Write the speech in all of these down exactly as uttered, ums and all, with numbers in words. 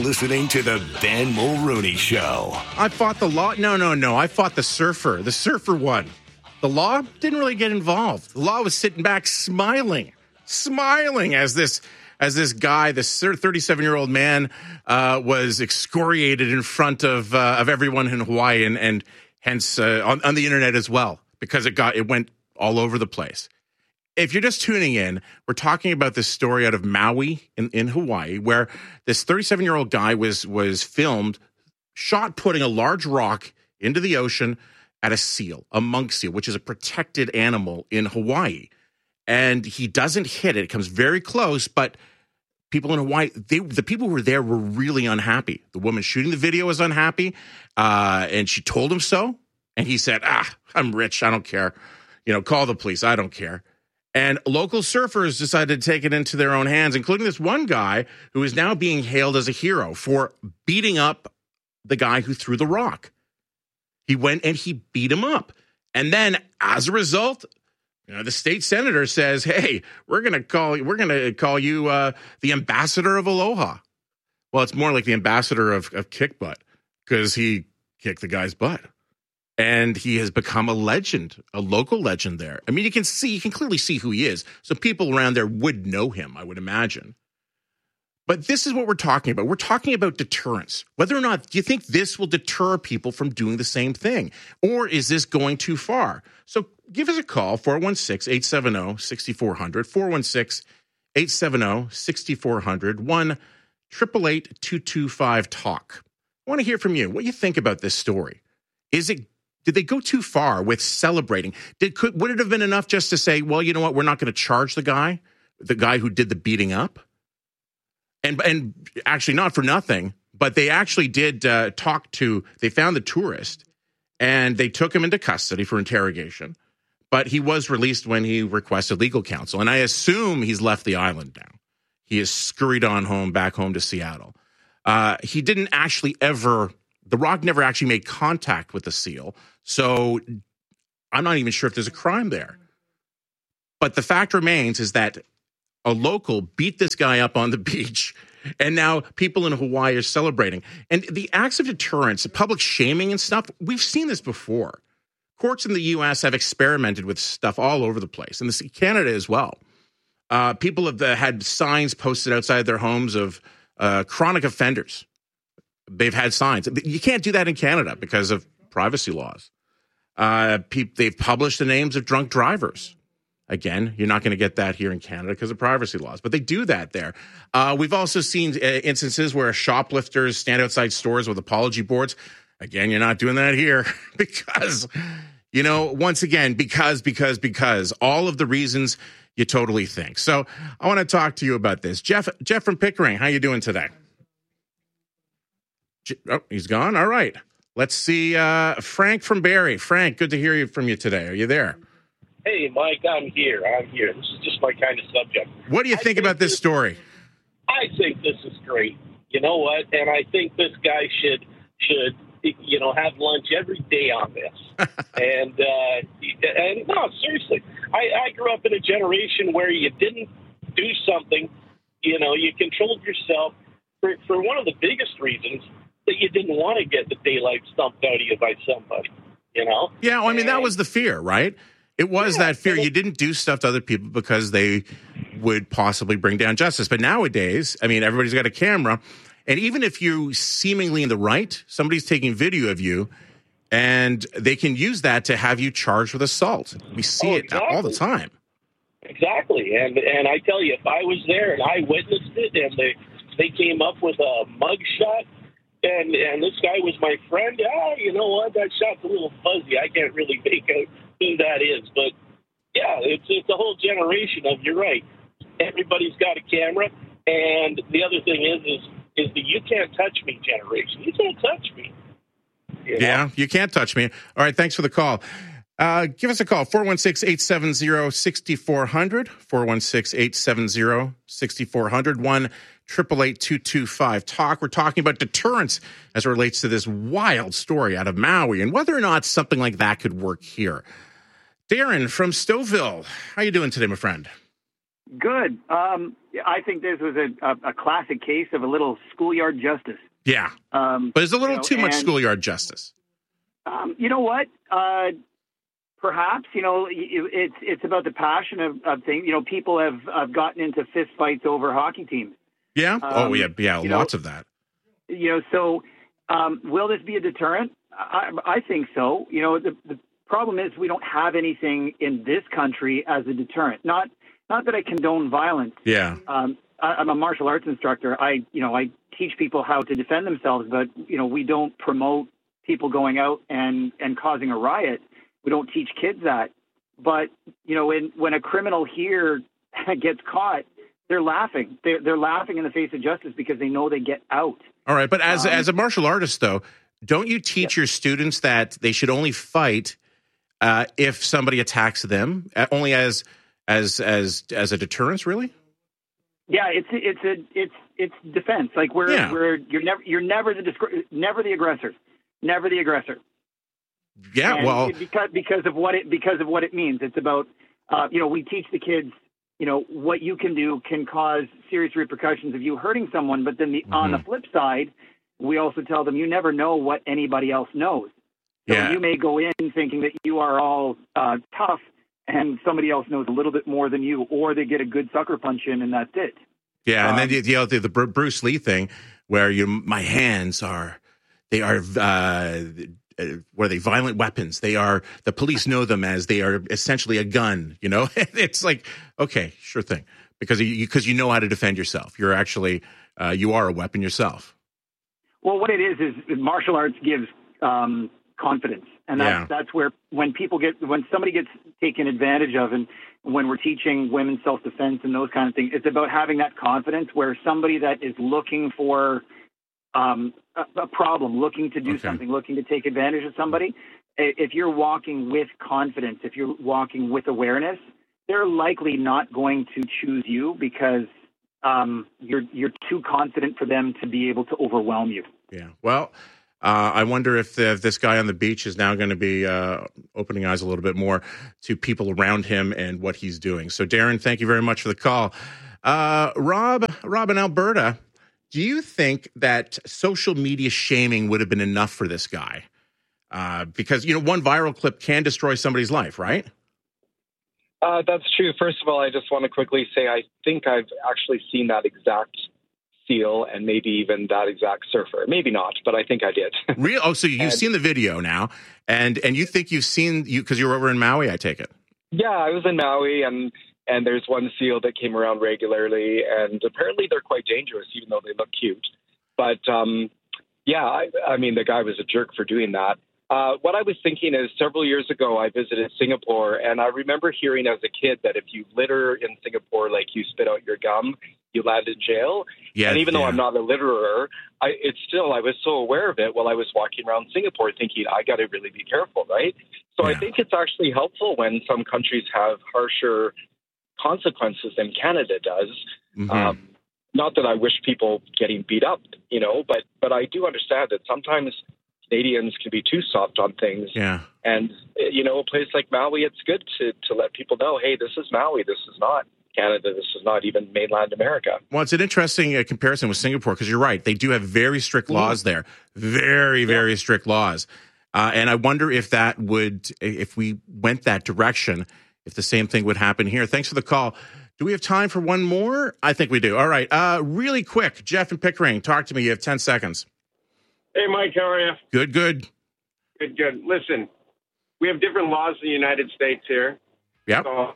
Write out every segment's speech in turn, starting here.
listening to the Ben Mulrooney Show. I fought the law. No, no, no. I fought the surfer. The surfer won. The law didn't really get involved. The law was sitting back smiling, smiling as this as this guy, this thirty-seven-year-old man, uh, was excoriated in front of uh, of everyone in Hawaii and, and hence uh, on, on the internet as well, because it got it went all over the place. If you're just tuning in, we're talking about this story out of Maui in, in Hawaii, where this thirty-seven-year-old guy was was filmed, shot putting a large rock into the ocean at a seal, a monk seal, which is a protected animal in Hawaii. And he doesn't hit it. It comes very close, but people in Hawaii, they, the people who were there were really unhappy. The woman shooting the video was unhappy, uh, and she told him so. And he said, ah, I'm rich. I don't care. You know, call the police. I don't care. And local surfers decided to take it into their own hands, including this one guy who is now being hailed as a hero for beating up the guy who threw the rock. He went and he beat him up. And then as a result, you know, the state senator says, hey, we're going to call we're going to call you uh, the ambassador of Aloha. Well, it's more like the ambassador of, of kick butt, because he kicked the guy's butt. And he has become a legend, a local legend there. I mean, you can see, you can clearly see who he is. So people around there would know him, I would imagine. But this is what we're talking about. We're talking about deterrence. Whether or not, do you think this will deter people from doing the same thing? Or is this going too far? So give us a call, four one six, eight seven zero, six four zero zero, four one six, eight seven zero, six four zero zero, one eight eight eight, two two five, talk. I want to hear from you. What do you think about this story? Is it, did they go too far with celebrating? Did, could, would it have been enough just to say, well, you know what, we're not going to charge the guy, the guy who did the beating up? And and actually, not for nothing, but they actually did uh, talk to, they found the tourist, and they took him into custody for interrogation. But he was released when he requested legal counsel. And I assume he's left the island now. He has scurried on home, back home to Seattle. Uh, he didn't actually ever, the rock never actually made contact with the seal. So I'm not even sure if there's a crime there. But the fact remains is that a local beat this guy up on the beach, and now people in Hawaii are celebrating. And the acts of deterrence, public shaming and stuff, we've seen this before. Courts in the U S have experimented with stuff all over the place, and this Canada as well. Uh, people have uh, had signs posted outside their homes of uh, chronic offenders. They've had signs. You can't do that in Canada because of privacy laws. Uh, pe- they've published the names of drunk drivers. Again, you're not going to get that here in Canada because of privacy laws, but they do that there. Uh, we've also seen uh, instances where shoplifters stand outside stores with apology boards. Again, you're not doing that here because, you know, once again, because, because, because all of the reasons you totally think. So I want to talk to you about this. Jeff, Jeff from Pickering, how you doing today? Oh, he's gone. All right. Let's see. Uh, Frank from Barrie. Frank, good to hear you from you today. Are you there? Hey, Mike, I'm here. I'm here. This is just my kind of subject. What do you think, think about this story? I think this is great. You know what? And I think this guy should, should you know, have lunch every day on this. and, uh, and no, seriously. I, I grew up in a generation where you didn't do something, you know, you controlled yourself for, for one of the biggest reasons that you didn't want to get the daylight stumped out of you by somebody, you know? Yeah, well, I mean, and, that was the fear, right? It was yeah, that fear. You didn't do stuff to other people because they would possibly bring down justice. But nowadays, I mean, everybody's got a camera. And even if you're seemingly in the right, somebody's taking video of you, and they can use that to have you charged with assault. We see oh, it exactly. all the time. Exactly. And and I tell you, if I was there and I witnessed it and they, they came up with a mug shot, and, and this guy was my friend, ah, you know what, that shot's a little fuzzy. I can't really make out who that is, but yeah, it's it's a whole generation of, you're right, everybody's got a camera, and the other thing is is is the you can't touch me generation. You can't touch me. You know? Yeah, you can't touch me. All right, thanks for the call. Uh, give us a call, four one six, eight seven zero, six four zero zero, four one six, eight seven zero, six four zero zero, one eight eight eight, two two five, talk. We're talking about deterrence as it relates to this wild story out of Maui and whether or not something like that could work here. Darren from Stouffville, how you doing today, my friend? Good. Um, I think this was a, a, a classic case of a little schoolyard justice. Yeah, um, but it's a little you know, too much and, schoolyard justice. Um, you know what? Uh, perhaps you know it's it's about the passion of, of things. You know, people have, have gotten into fist fights over hockey teams. Yeah. Um, oh yeah. Yeah. Lots know, of that. You know, so um, will this be a deterrent? I, I think so. You know, the, the problem is we don't have anything in this country as a deterrent. Not not that I condone violence. Yeah. Um, I, I'm a martial arts instructor. I you know I teach people how to defend themselves, but you know we don't promote people going out and, and causing a riot. We don't teach kids that. But you know when when a criminal here gets caught, they're laughing. They're they're laughing in the face of justice because they know they get out. All right, but as um, as a martial artist, though, don't you teach yeah. your students that they should only fight uh, if somebody attacks them, uh, only as as as as a deterrence? Really? Yeah, it's it's a it's it's defense. Like we're yeah. we're you're never you're never the never the aggressor, never the aggressor. Yeah, and well, because because of what it because of what it means. It's about uh, you know we teach the kids. You know, what you can do can cause serious repercussions of you hurting someone. But then the, mm-hmm. on the flip side, we also tell them you never know what anybody else knows. So yeah. you may go in thinking that you are all uh, tough and somebody else knows a little bit more than you, or they get a good sucker punch in and that's it. Yeah, um, and then you know, the, the Bruce Lee thing where you, my hands are, they are, uh, Uh, what are they? Violent weapons. They are, the police know them as they are essentially a gun, you know? It's like, okay, sure thing. Because you, because you know how to defend yourself. You're actually, uh, you are a weapon yourself. Well, what it is, is martial arts gives um, confidence. And that's, yeah. that's where, when people get, when somebody gets taken advantage of, and when we're teaching women self-defense and those kind of things, it's about having that confidence where somebody that is looking for um, a, a problem, looking to do okay. something, looking to take advantage of somebody, if you're walking with confidence, if you're walking with awareness, they're likely not going to choose you because um, you're you're too confident for them to be able to overwhelm you. Yeah. Well, uh, I wonder if, the, if this guy on the beach is now going to be uh, opening eyes a little bit more to people around him and what he's doing. So, Darren, thank you very much for the call. Uh, Rob, Rob in Alberta, do you think that social media shaming would have been enough for this guy? Uh, because, you know, one viral clip can destroy somebody's life, right? Uh, that's true. First of all, I just want to quickly say I think I've actually seen that exact seal and maybe even that exact surfer. Maybe not, but I think I did. Real? Oh, so you've and, seen the video now, and and you think you've seen, you because you were over in Maui, I take it. Yeah, I was in Maui, and and there's one seal that came around regularly, and apparently they're quite dangerous, even though they look cute. But, um, yeah, I, I mean, the guy was a jerk for doing that. Uh, what I was thinking is several years ago, I visited Singapore, and I remember hearing as a kid that if you litter in Singapore, like you spit out your gum, you land in jail. Yeah, and even yeah. though I'm not a litterer, I, it's still, I was so aware of it while I was walking around Singapore thinking, I got to really be careful, right? So yeah. I think it's actually helpful when some countries have harsher consequences than Canada does. Mm-hmm. Um, not that I wish people getting beat up, you know, but, but I do understand that sometimes Canadians can be too soft on things. Yeah. And, you know, a place like Maui, it's good to, to let people know, hey, this is Maui. This is not Canada. This is not even mainland America. Well, it's an interesting uh, comparison with Singapore because you're right. They do have very strict laws mm-hmm. there. Very, very yeah. strict laws. Uh, and I wonder if that would, if we went that direction, if the same thing would happen here. Thanks for the call. Do we have time for one more? I think we do. All right. Uh, really quick, Jeff and Pickering, talk to me. You have ten seconds. Hey, Mike, how are you? Good, good. Good, good. Listen, we have different laws in the United States here. Yeah. So,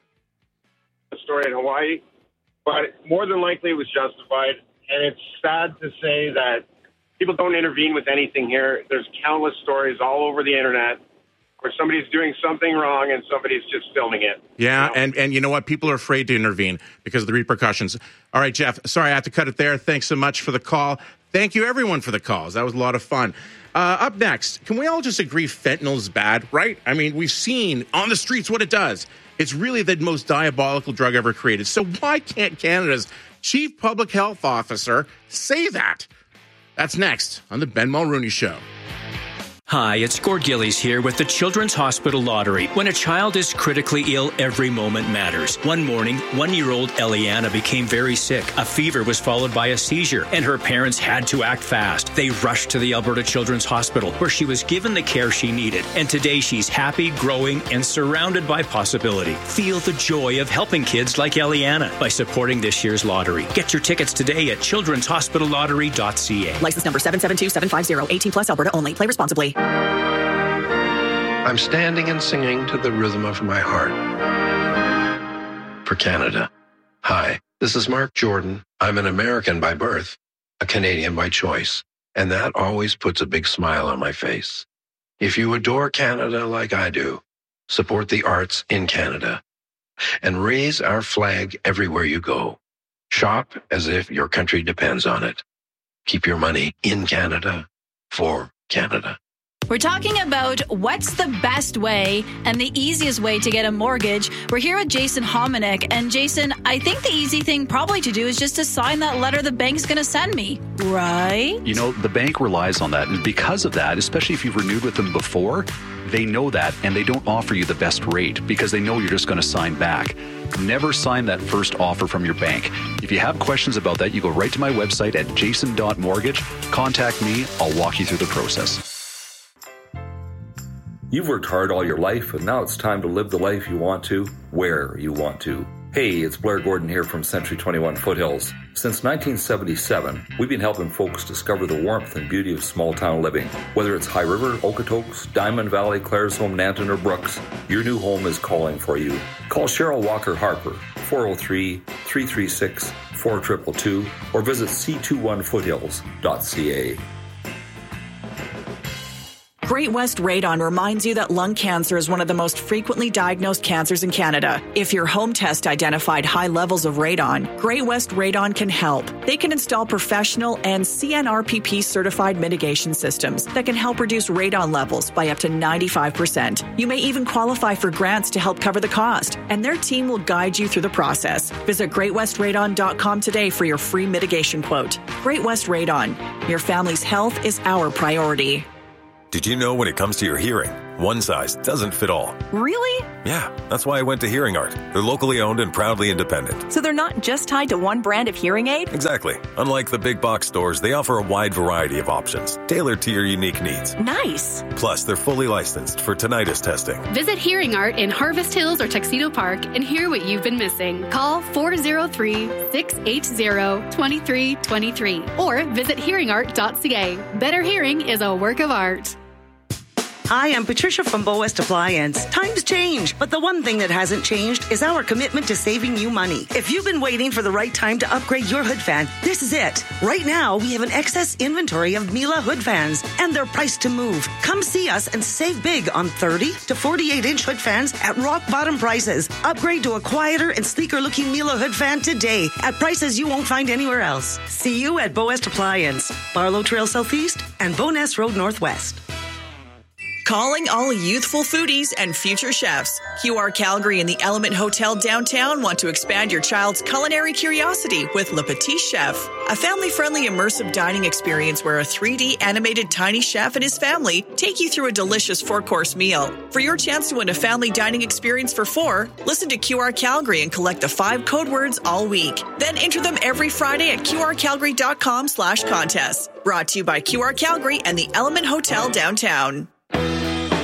a story in Hawaii, but more than likely it was justified. And it's sad to say that people don't intervene with anything here. There's countless stories all over the internet where somebody's doing something wrong and somebody's just filming it. Yeah, you know? and, and you know what? People are afraid to intervene because of the repercussions. All right, Jeff, sorry I have to cut it there. Thanks so much for the call. Thank you, everyone, for the calls. That was a lot of fun. Uh, up next, can we all just agree fentanyl's bad, right? I mean, we've seen on the streets what it does. It's really the most diabolical drug ever created. So why can't Canada's chief public health officer say that? That's next on the Ben Mulrooney Show. Hi, it's Gord Gillies here with the Children's Hospital Lottery. When a child is critically ill, every moment matters. One morning, one-year-old Eliana became very sick. A fever was followed by a seizure, and her parents had to act fast. They rushed to the Alberta Children's Hospital, where she was given the care she needed. And today, she's happy, growing, and surrounded by possibility. Feel the joy of helping kids like Eliana by supporting this year's lottery. Get your tickets today at children's hospital lottery dot c a. License number seven seven two seven five zero. eighteen plus, Alberta only. Play responsibly. I'm standing and singing to the rhythm of my heart. For Canada. Hi, this is Mark Jordan. I'm an American by birth, a Canadian by choice, and that always puts a big smile on my face. If you adore Canada like I do, support the arts in Canada and raise our flag everywhere you go. Shop as if your country depends on it. Keep your money in Canada for Canada. We're talking about what's the best way and the easiest way to get a mortgage. We're here with Jason Hominick. And Jason, I think the easy thing probably to do is just to sign that letter the bank's going to send me, right? You know, the bank relies on that. And because of that, especially if you've renewed with them before, they know that and they don't offer you the best rate because they know you're just going to sign back. Never sign that first offer from your bank. If you have questions about that, you go right to my website at jason dot mortgage. Contact me. I'll walk you through the process. You've worked hard all your life, and now it's time to live the life you want to, where you want to. Hey, it's Blair Gordon here from Century twenty-one Foothills. Since nineteen seventy-seven, we've been helping folks discover the warmth and beauty of small-town living. Whether it's High River, Okotoks, Diamond Valley, Claresholm, Nanton, or Brooks, your new home is calling for you. Call Cheryl Walker Harper, four oh three, three three six, four two two two, or visit c two one foothills dot c a. Great West Radon reminds you that lung cancer is one of the most frequently diagnosed cancers in Canada. If your home test identified high levels of radon, Great West Radon can help. They can install professional and C N R P P certified mitigation systems that can help reduce radon levels by up to ninety-five percent. You may even qualify for grants to help cover the cost, and their team will guide you through the process. Visit great west radon dot com today for your free mitigation quote. Great West Radon. Your family's health is our priority. Did you know when it comes to your hearing, one size doesn't fit all? Really? Yeah, that's why I went to Hearing Art. They're locally owned and proudly independent. So they're not just tied to one brand of hearing aid? Exactly. Unlike the big box stores, they offer a wide variety of options, tailored to your unique needs. Nice. Plus, they're fully licensed for tinnitus testing. Visit Hearing Art in Harvest Hills or Tuxedo Park and hear what you've been missing. Call four oh three, six eight zero, two three two three or visit hearing art dot c a. Better hearing is a work of art. Hi, I'm Patricia from Bow West Appliance. Times change, but the one thing that hasn't changed is our commitment to saving you money. If you've been waiting for the right time to upgrade your hood fan, this is it. Right now, we have an excess inventory of Miele hood fans, and they're priced to move. Come see us and save big on thirty to forty-eight inch hood fans at rock bottom prices. Upgrade to a quieter and sleeker looking Miele hood fan today at prices you won't find anywhere else. See you at Bow West Appliance, Barlow Trail Southeast and Bowness Road Northwest. Calling all youthful foodies and future chefs. Q R Calgary and the Element Hotel downtown want to expand your child's culinary curiosity with Le Petit Chef, a family-friendly immersive dining experience where a three D animated tiny chef and his family take you through a delicious four-course meal. For your chance to win a family dining experience for four, listen to Q R Calgary and collect the five code words all week. Then enter them every Friday at q r calgary dot com slash contest. Brought to you by Q R Calgary and the Element Hotel downtown.